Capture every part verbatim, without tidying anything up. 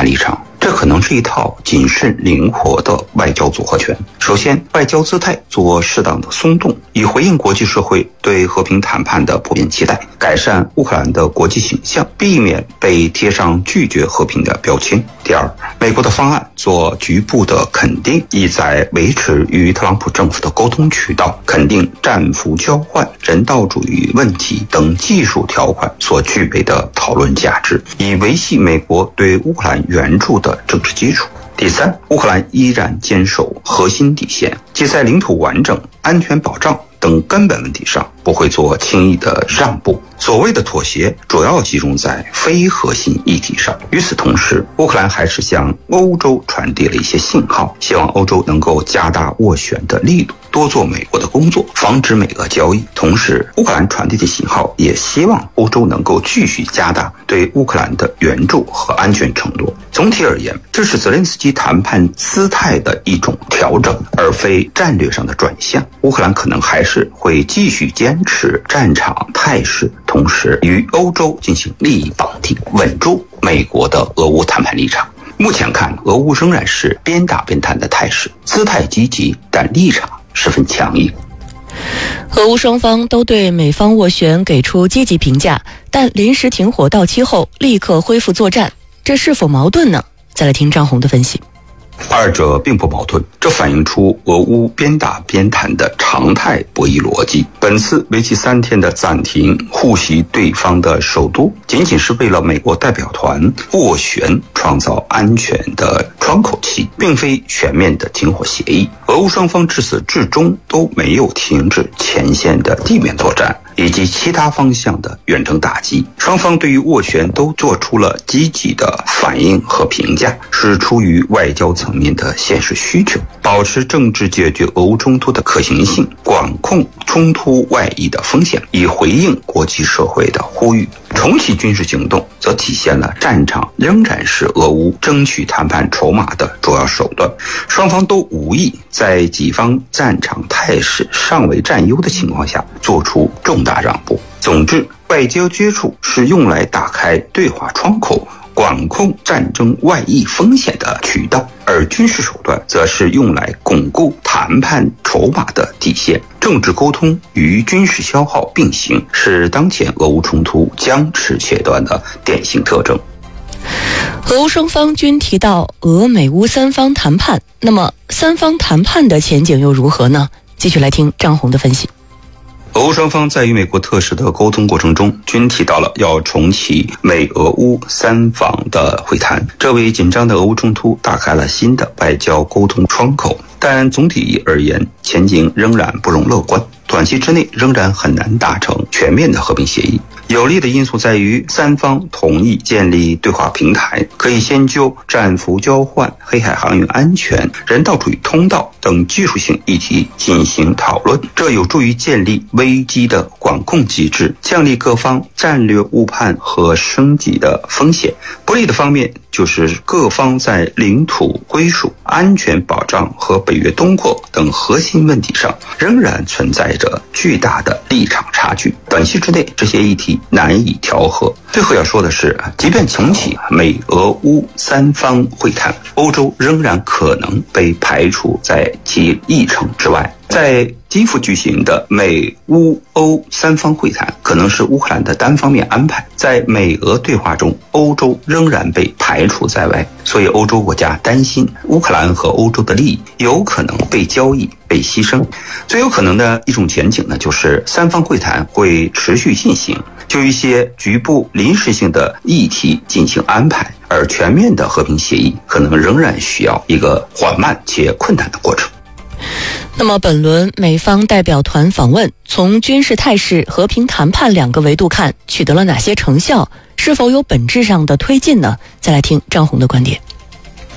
判立场。这可能是一套谨慎灵活的外交组合拳。首先，外交姿态做适当的松动，以回应国际社会对和平谈判的普遍期待，改善乌克兰的国际形象，避免被贴上拒绝和平的标签。第二，美国的方案做局部的肯定，意在维持与特朗普政府的沟通渠道，肯定战俘交换、人道主义问题等技术条款所具备的讨论价值，以维系美国对乌克兰援助的政治基础。第三，乌克兰依然坚守核心底线，即在领土完整、安全保障等根本问题上不会做轻易的让步。所谓的妥协主要集中在非核心议题上。与此同时，乌克兰还是向欧洲传递了一些信号，希望欧洲能够加大斡旋的力度，多做美国的工作，防止美俄交易。同时，乌克兰传递的信号也希望欧洲能够继续加大对乌克兰的援助和安全承诺。总体而言，这是泽连斯基谈判姿态的一种调整，而非战略上的转向。乌克兰可能还是会继续坚持战场态势，同时与欧洲进行利益绑定，稳住美国的俄乌谈判立场。目前看，俄乌仍然是边打边谈的态势，姿态积极，但立场十分强硬。 俄乌双方都对美方斡旋给出积极评价，但临时停火到期后立刻恢复作战，这是否矛盾呢？再来听张红的分析。 二者并不矛盾，这反映出俄乌边打边谈的常态博弈逻辑。本次为期三天的暂停互袭对方的首都，仅仅是为了美国代表团斡旋创造安全的窗口期，并非全面的停火协议。俄乌双方至始至终都没有停止前线的地面作战以及其他方向的远程打击，双方对于斡旋都做出了积极的反应和评价，是出于外交层面的现实需求，保持政治解决俄乌冲突的可行性，管控冲突外溢的风险，以回应国际社会的呼吁。重启军事行动则体现了战场仍然是俄乌争取谈判筹码的主要手段，双方都无意在己方战场态势尚未占优的情况下做出重大让步。总之，外交接触是用来打开对话窗口，管控战争外溢风险的渠道，而军事手段则是用来巩固谈判筹码的底线。政治沟通与军事消耗并行，是当前俄乌冲突僵持且断的典型特征。 俄乌双方均提到俄美乌三方谈判，那么三方谈判的前景又如何呢？继续来听张红的分析。 俄乌双方在与美国特使的沟通过程中，均提到了要重启美俄乌三方的会谈，这为紧张的俄乌冲突打开了新的外交沟通窗口。但总体而言，前景仍然不容乐观，短期之内仍然很难达成全面的和平协议。有利的因素在于三方同意建立对话平台，可以先就战俘交换、黑海航运安全、人道主义通道等技术性议题进行讨论，这有助于建立危机的管控机制，降低各方战略误判和升级的风险。不利的方面就是各方在领土归属、安全保障和北约东扩等核心问题上仍然存在着巨大的立场差距，短期之内这些议题难以调和。最后要说的是，即便重启美俄乌三方会谈，欧洲仍然可能被排除在其议程之外。在基辅举行的美乌欧三方会谈可能是乌克兰的单方面安排，在美俄对话中，欧洲仍然被排除在外，所以欧洲国家担心乌克兰和欧洲的利益有可能被交易、被牺牲。最有可能的一种前景呢，就是三方会谈会持续进行，就一些局部临时性的议题进行安排，而全面的和平协议可能仍然需要一个缓慢且困难的过程。 那么本轮美方代表团访问，从军事态势、和平谈判两个维度看，取得了哪些成效？是否有本质上的推进呢？再来听张红的观点。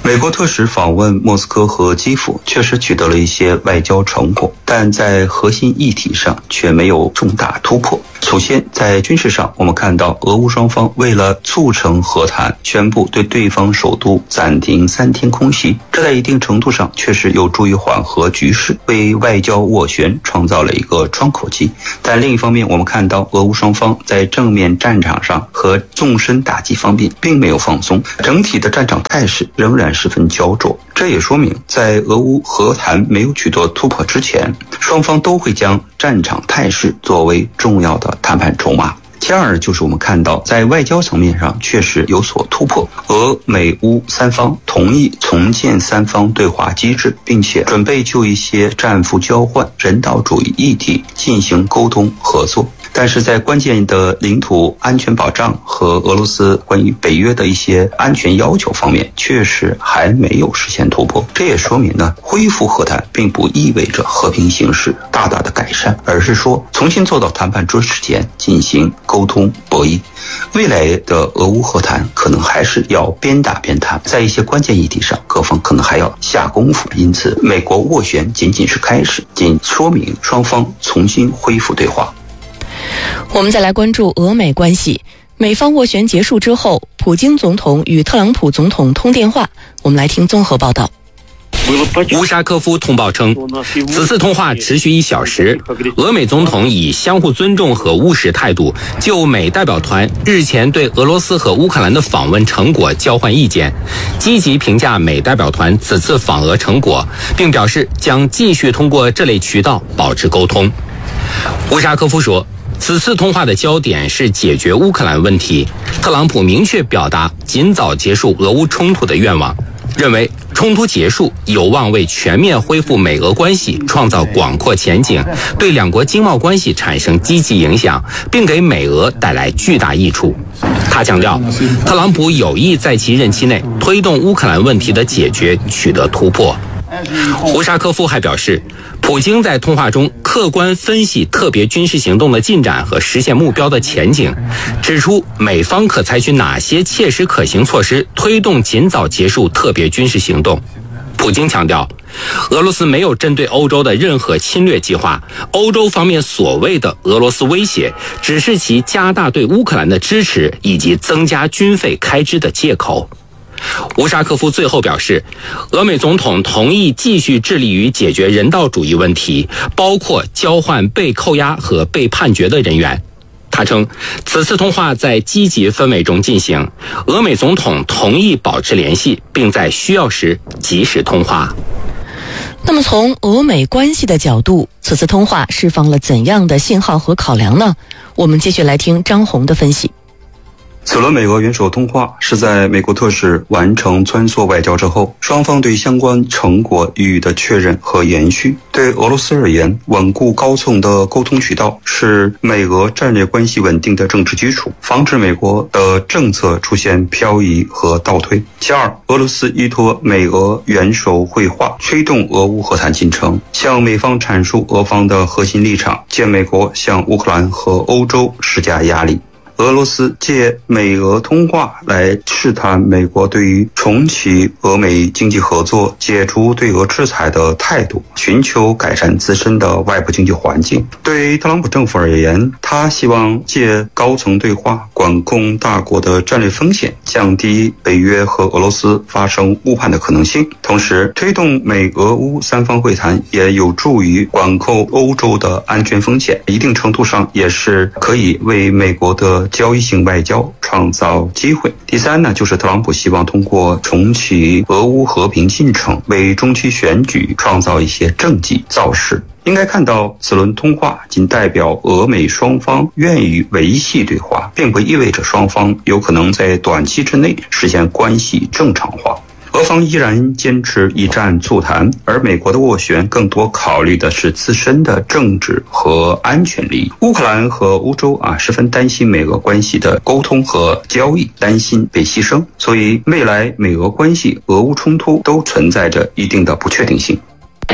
美国特使访问莫斯科和基辅，确实取得了一些外交成果，但在核心议题上却没有重大突破。首先，在军事上，我们看到俄乌双方为了促成和谈，宣布对对方首都暂停三天空袭，这在一定程度上确实有助于缓和局势，为外交斡旋创造了一个窗口期。但另一方面，我们看到俄乌双方在正面战场上和纵深打击方面并没有放松，整体的战场态势仍然十分焦灼。这也说明，在俄乌和谈没有取得突破之前，双方都会将战场态势作为重要的谈判筹码。第二就是我们看到，在外交层面上确实有所突破，俄美乌三方同意重建三方对话机制，并且准备就一些战俘交换、人道主义议题进行沟通合作。但是在关键的领土安全保障和俄罗斯关于北约的一些安全要求方面，确实还没有实现突破。这也说明呢，恢复和谈并不意味着和平形势大大的改善，而是说重新坐到谈判桌前进行沟通博弈。未来的俄乌和谈可能还是要边打边谈，在一些关键议题上，各方可能还要下功夫。因此，美国斡旋仅仅是开始，仅说明双方重新恢复对话。 我们再来关注俄美关系。美方斡旋结束之后，普京总统与特朗普总统通电话。我们来听综合报道。 乌沙科夫通报称，此次通话持续一小时，俄美总统以相互尊重和务实态度，就美代表团日前对俄罗斯和乌克兰的访问成果交换意见，积极评价美代表团此次访俄成果，并表示将继续通过这类渠道保持沟通。乌沙科夫说，此次通话的焦点是解决乌克兰问题，特朗普明确表达尽早结束俄乌冲突的愿望，认为冲突结束有望为全面恢复美俄关系创造广阔前景，对两国经贸关系产生积极影响，并给美俄带来巨大益处。他强调，特朗普有意在其任期内推动乌克兰问题的解决取得突破。胡沙科夫还表示，普京在通话中客观分析特别军事行动的进展和实现目标的前景，指出美方可采取哪些切实可行措施推动尽早结束特别军事行动。普京强调，俄罗斯没有针对欧洲的任何侵略计划，欧洲方面所谓的俄罗斯威胁只是其加大对乌克兰的支持以及增加军费开支的借口。乌沙科夫最后表示，俄美总统同意继续致力于解决人道主义问题，包括交换被扣押和被判决的人员。他称，此次通话在积极氛围中进行，俄美总统同意保持联系，并在需要时及时通话。 那么从俄美关系的角度，此次通话释放了怎样的信号和考量呢？我们继续来听张红的分析。 此轮美俄元首通话是在美国特使完成穿梭外交之后，双方对相关成果予以的确认和延续。对俄罗斯而言，稳固高层的沟通渠道是美俄战略关系稳定的政治基础，防止美国的政策出现漂移和倒退。其二，俄罗斯依托美俄元首会话，推动俄乌和谈进程，向美方阐述俄方的核心立场，借美国向乌克兰和欧洲施加压力。俄罗斯借美俄通话来试探美国对于重启俄美经济合作、解除对俄制裁的态度，寻求改善自身的外部经济环境。对特朗普政府而言，他希望借高层对话管控大国的战略风险，降低北约和俄罗斯发生误判的可能性。同时，推动美俄乌三方会谈也有助于管控欧洲的安全风险，一定程度上也是可以为美国的交易性外交创造机会。第三呢，就是特朗普希望通过重启俄乌和平进程，为中期选举创造一些政绩造势。应该看到，此轮通话仅代表俄美双方愿意维系对话，并不意味着双方有可能在短期之内实现关系正常化。俄方依然坚持一战促谈，而美国的斡旋更多考虑的是自身的政治和安全利益。乌克兰和欧洲啊十分担心美俄关系的沟通和交易，担心被牺牲，所以未来美俄关系、俄乌冲突都存在着一定的不确定性。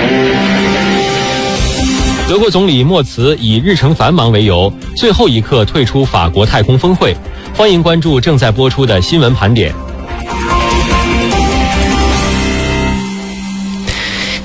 德国总理默茨以日程繁忙为由，最后一刻退出法国太空峰会。欢迎关注正在播出的新闻盘点。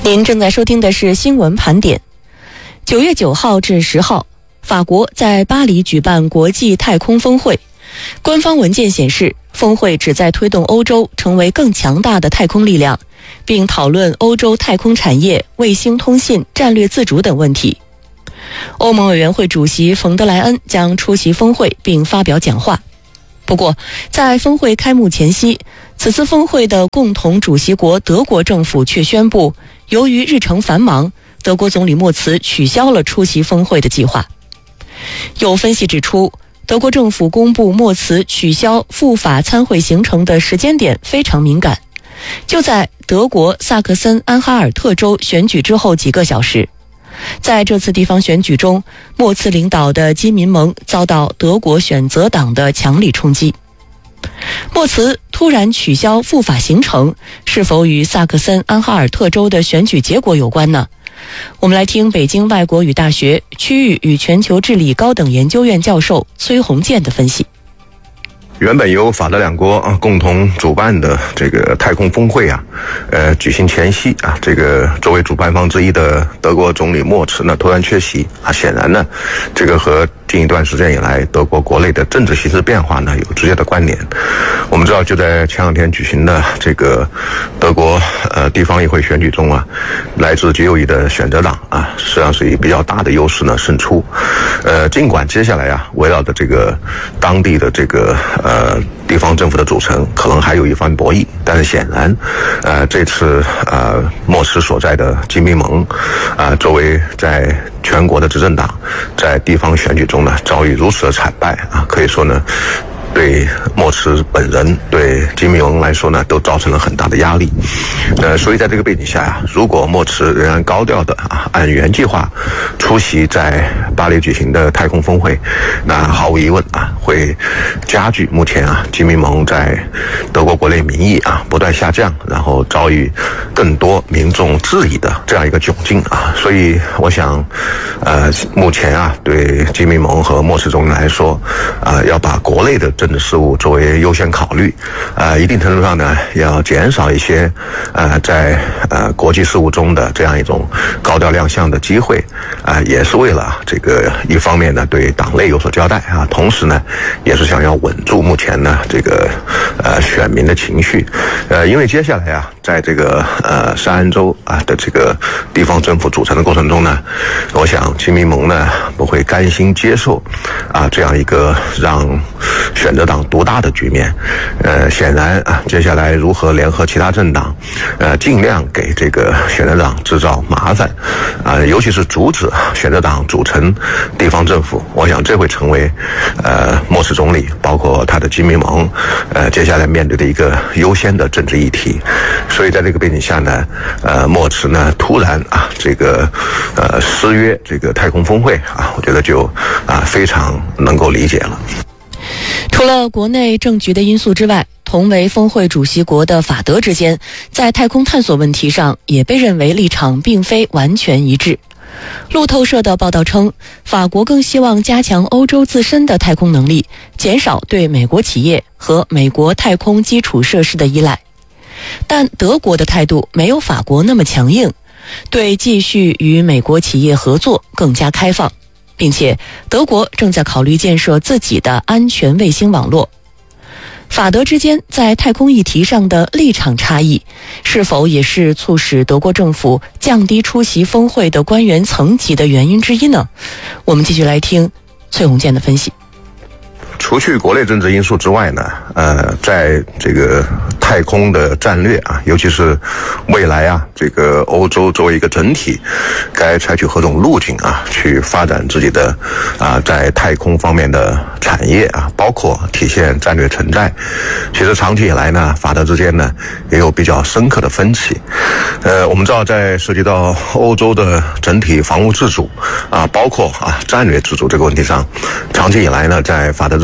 您正在收听的是新闻盘点。九月九号至十号，法国在巴黎举办国际太空峰会。官方文件显示，峰会旨在推动欧洲成为更强大的太空力量，并讨论欧洲太空产业、卫星通信、战略自主等问题。欧盟委员会主席冯德莱恩将出席峰会并发表讲话。不过，在峰会开幕前夕，此次峰会的共同主席国德国政府却宣布，由于日程繁忙，德国总理默茨取消了出席峰会的计划。有分析指出，德国政府公布默茨取消赴法参会行程的时间点非常敏感，就在德国萨克森安哈尔特州选举之后几个小时。在这次地方选举中，默茨领导的基民盟遭到德国选择党的强力冲击。默茨突然取消赴法行程，是否与萨克森安哈尔特州的选举结果有关呢？我们来听北京外国语大学区域与全球治理高等研究院教授崔洪建的分析。 原本由法德两国啊共同主办的这个太空峰会啊，呃举行前夕啊，这个作为主办方之一的德国总理默茨呢突然缺席啊，显然呢，这个和近一段时间以来德国国内的政治形势变化呢有直接的关联。我们知道，就在前两天举行的这个德国呃地方议会选举中啊，来自极右翼的选择党啊，实际上是以比较大的优势呢胜出。呃，尽管接下来啊，围绕着这个当地的这个呃地方政府的组成可能还有一番博弈，但是显然，呃，这次呃默茨所在的基民盟啊、呃，作为在全国的执政党，在地方选举中呢遭遇如此的惨败啊，可以说呢，对默茨本人、对基民盟来说呢，都造成了很大的压力。呃，所以在这个背景下呀，如果默茨仍然高调的啊按原计划出席在巴黎举行的太空峰会，那毫无疑问啊，会加剧目前啊基民盟在德国国内民意啊不断下降，然后遭遇更多民众质疑的这样一个窘境啊。所以我想，呃，目前啊对基民盟和默茨总理来说，啊、呃、要把国内的政治事务作为优先考虑，呃，一定程度上呢，要减少一些呃在呃国际事务中的这样一种高调亮相的机会，啊、呃，也是为了这个一方面呢对党内有所交代啊，同时呢也是想要稳住目前呢这个呃选民的情绪，呃，因为接下来啊，在这个呃山安州啊的这个地方政府组成的过程中呢，我想基民盟呢不会甘心接受啊这样一个让选择党独大的局面，呃，显然啊，接下来如何联合其他政党，呃，尽量给这个选择党制造麻烦，啊、呃，尤其是阻止选择党组成地方政府，我想这会成为呃默茨总理包括他的基民盟，呃，接下来面对的一个优先的政治议题。所以在这个背景下呢，呃，默茨呢突然啊这个呃失约这个太空峰会啊，我觉得就啊非常能够理解了。 除了国内政局的因素之外，同为峰会主席国的法德之间，在太空探索问题上也被认为立场并非完全一致。路透社的报道称，法国更希望加强欧洲自身的太空能力，减少对美国企业和美国太空基础设施的依赖。但德国的态度没有法国那么强硬，对继续与美国企业合作更加开放，并且德国正在考虑建设自己的安全卫星网络。法德之间在太空议题上的立场差异，是否也是促使德国政府降低出席峰会的官员层级的原因之一呢？我们继续来听崔洪建的分析。 除去国内政治因素之外呢，呃，在这个太空的战略啊，尤其是未来啊，这个欧洲作为一个整体，该采取何种路径啊，去发展自己的啊，在太空方面的产业啊，包括体现战略存在。其实长期以来呢，法德之间呢也有比较深刻的分歧。呃，我们知道，在涉及到欧洲的整体防务自主啊，包括啊战略自主这个问题上，长期以来呢，在法德之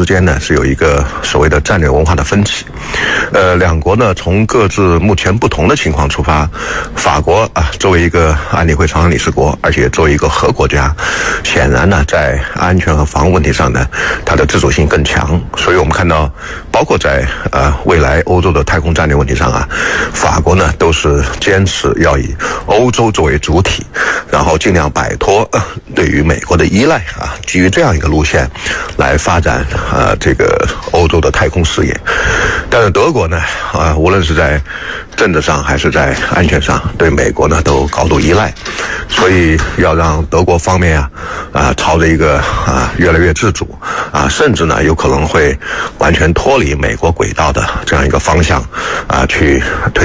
之间呢是有一个所谓的战略文化的分歧。呃，两国呢从各自目前不同的情况出发，法国啊作为一个安理会常任理事国，而且作为一个核国家，显然呢在安全和防务问题上呢，它的自主性更强。所以我们看到，包括在呃未来欧洲的太空战略问题上啊，法国呢都是坚持要以欧洲作为主体，然后尽量摆脱、呃、对于美国的依赖啊，基于这样一个路线来发展呃这个欧洲的太空事业。但是德国呢啊、呃，无论是在政治上还是在安全上，对美国呢都高度依赖，所以要让德国方面啊啊、呃、朝着一个啊、呃、越来越自主啊，甚至呢有可能会完全脱离美国轨道的这样一个方向啊去推。